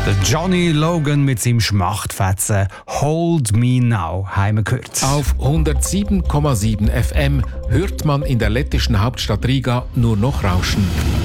Der Johnny Logan mit seinem Schmachtfetzen «Hold Me Now» haben wir gehört. Auf 107,7 FM hört man in der lettischen Hauptstadt Riga nur noch Rauschen.